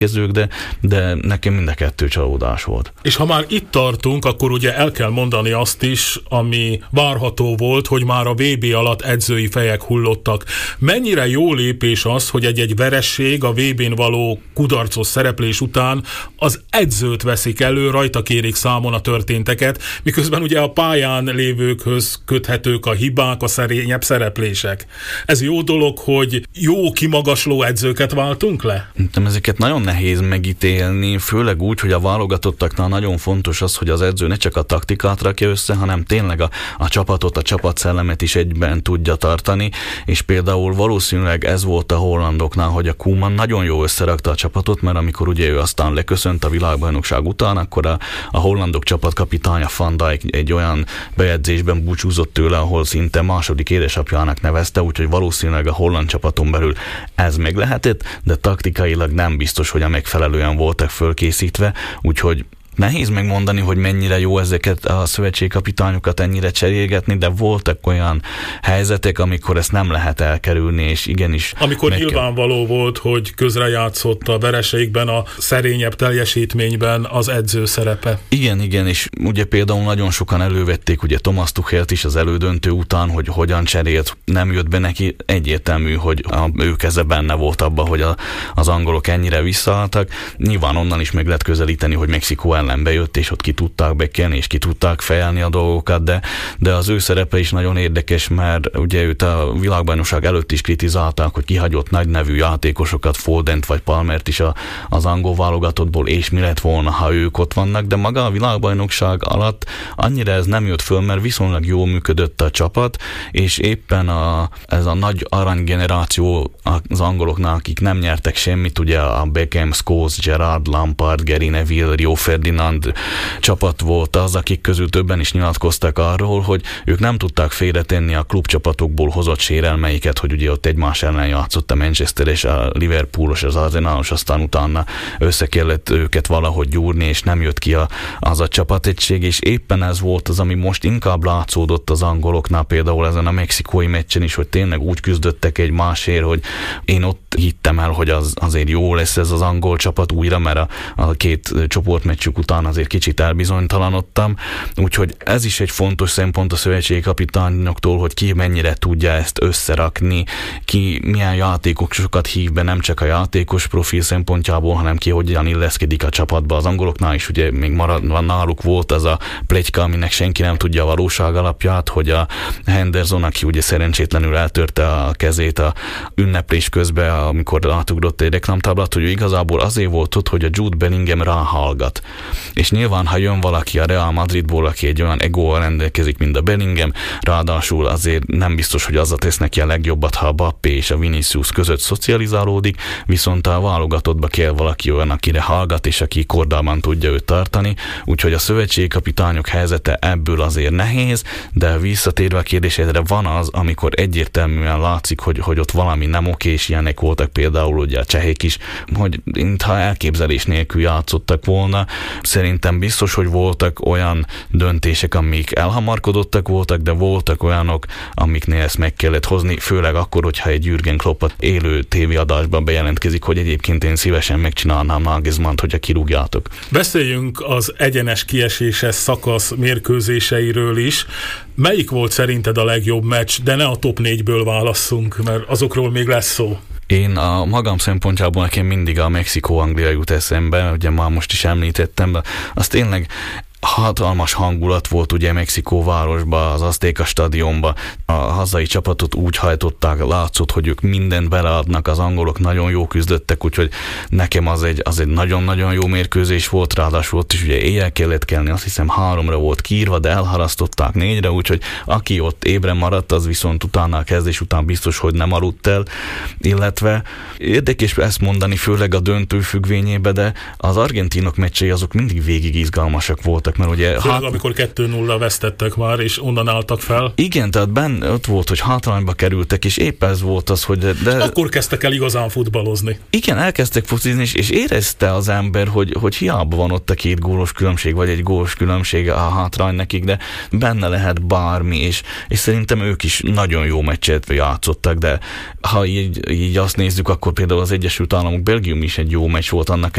de nekem mind a kettő csalódás volt. És ha már itt tartunk, akkor ugye el kell mondani azt is, ami várható volt, hogy már a VB alatt edzői fejek hullottak. Mennyire jó lépés az, hogy egy veresség a VB-n való kudarcos szereplés után az edzőt veszik elő, rajta kérik számon a történteket, miközben ugye a pályán lévőkhöz köthetők a hibák, a szerényebb szereplések. Ez jó dolog, hogy jó kimagasló edzőket váltunk le? Ezeket nagyon nehéz megítélni, főleg úgy, hogy a válogatottaknál nagyon fontos az, hogy az edző ne csak a taktikát rakja össze, hanem tényleg a csapatot, a csapatszellemet is egyben tudja tartani, és például valószínűleg ez volt a hollandoknál, hogy a Koeman nagyon jó összerakta a csapatot, mert amikor ugye ő aztán leköszönt a világbajnokság után, akkor a hollandok csapatkapitánya Van Dijk egy olyan bejegyzésben búcsúzott tőle, ahol szinte második édesapjának nevezte, úgyhogy valószínűleg a holland csapaton belül ez meg lehetett, de taktikailag nem biztos, hogy a megfelelően voltak fölkészítve, úgyhogy nehéz megmondani, hogy mennyire jó ezeket a szövetségkapitányokat ennyire cserélgetni, de voltak olyan helyzetek, amikor ezt nem lehet elkerülni, és igenis... Amikor nyilvánvaló volt, hogy közrejátszott a vereségben, a szerényebb teljesítményben az edző szerepe. Igen, és ugye például nagyon sokan elővették ugye Thomas Tuchelt is az elődöntő után, hogy hogyan cserélt, nem jött be neki, egyértelmű, hogy ő keze benne volt abban, hogy az angolok ennyire visszaálltak. Nyilván onnan is meg lehet közelíteni, hogy Mexikó ellen bejött, és ott ki tudták bekelni, és ki tudták fejelni a dolgokat, de az ő szerepe is nagyon érdekes, mert ugye őt a világbajnokság előtt is kritizálták, hogy kihagyott nagy nevű játékosokat, Foldent vagy Palmert is az angol válogatottból, és mi lett volna, ha ők ott vannak, de maga a világbajnokság alatt annyira ez nem jött föl, mert viszonylag jól működött a csapat, és éppen ez a nagy aranygeneráció az angoloknál, akik nem nyertek semmit, ugye a Beckham, Scholes, Gerrard, Lampard, Gary Neville, Rio Ferdinand csapat volt az, akik közül többen is nyilatkoztak arról, hogy ők nem tudták félretenni a klubcsapatokból hozott sérelmeiket, hogy ugye ott egymás ellen játszott a Manchester és a Liverpool és az Arsenalos, aztán utána össze kellett őket valahogy gyúrni, és nem jött ki az a csapategység, és éppen ez volt az, ami most inkább látszódott az angoloknál, például ezen a mexikói meccsen is, hogy tényleg úgy küzdöttek egymásért, hogy én ott hittem el, hogy azért jó lesz ez az angol csapat újra, mert a két csoportmeccsük után azért kicsit elbizonytalanodtam, úgyhogy ez is egy fontos szempont a szövetségkapitányoktól, hogy ki mennyire tudja ezt összerakni, ki milyen játékosokat hív be, nem csak a játékos profil szempontjából, hanem ki hogyan illeszkedik a csapatba. Az angoloknál is ugye még náluk volt az a pletyka, aminek senki nem tudja a valóság alapját, hogy a Henderson, aki ugye szerencsétlenül eltörte a kezét a ünneplés közben, amikor átugrott egy reklámtáblát, hogy ő igazából azért volt ott, hogy a Jude Bellingham ráhallgat. És nyilván, ha jön valaki a Real Madridból, aki egy olyan egóval rendelkezik, mint a Bellingham, ráadásul azért nem biztos, hogy azzal tesz neki a legjobbat, ha a Mbappé és a Vinicius között szocializálódik, viszont a válogatottba kell valaki olyan, akire hallgat, és aki kordában tudja őt tartani, úgyhogy a szövetségkapitányok helyzete ebből azért nehéz, de visszatérve a kérdésedre, van az, amikor egyértelműen látszik, hogy ott valami nem oké, és ilyenek voltak például ugye a csehek is, hogy mintha elképzelés nélkül játszottak volna. Szerintem biztos, hogy voltak olyan döntések, amik elhamarkodottak voltak, de voltak olyanok, amiknél ezt meg kellett hozni, főleg akkor, hogyha egy Jürgen Klopp élő tévéadásban bejelentkezik, hogy egyébként én szívesen megcsinálnám Nagelsmannt, hogyha kirúgjátok. Beszéljünk az egyenes kieséses szakasz mérkőzéseiről is. Melyik volt szerinted a legjobb meccs, de ne a top 4-ből válasszunk, mert azokról még lesz szó. Én a magam szempontjából nekem mindig a Mexikó-Anglia jut eszembe, ugye már most is említettem, de az tényleg hatalmas hangulat volt ugye Mexikó városba, az Aztéka stadionba. A hazai csapatot úgy hajtották, látszott, hogy ők mindent beleadnak, az angolok nagyon jó küzdöttek, úgyhogy nekem az egy nagyon-nagyon jó mérkőzés volt, ráadásul ott is ugye éjjel kellett kelni, azt hiszem 3-ra volt kiírva, de elharasztották 4-re, úgyhogy aki ott ébren maradt, az viszont utána a kezdés után biztos, hogy nem aludt el, illetve érdekes ezt mondani, főleg a döntő függvényébe, de az argentinok meccsei azok mindig végig izgalmasak voltak. voltak, mert ugye... Főleg, amikor 2-0 vesztettek már, és onnan álltak fel. Igen, tehát ott volt, hogy hátrányba kerültek, és épp ez volt az, hogy... De akkor kezdtek el igazán futballozni. Igen, elkezdtek focizni, és érezte az ember, hogy hiába van ott a 2 gólos különbség, vagy egy gólos különbség a hátrány nekik, de benne lehet bármi, és szerintem ők is nagyon jó meccset játszottak, de ha így azt nézzük, akkor például az Egyesült Államok Belgium is egy jó meccs volt annak